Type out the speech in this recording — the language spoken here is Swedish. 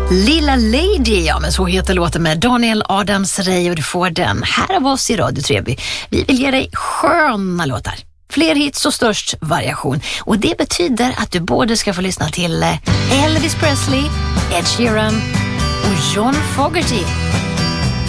Lilla Lady, ja men så heter låten med Daniel Adams-Ray och du får den här av oss i Radio Treby. Vi vill ge dig sköna låtar. Fler hits och störst variation. Och det betyder att du både ska få lyssna till Elvis Presley, Ed Sheeran och John Fogerty.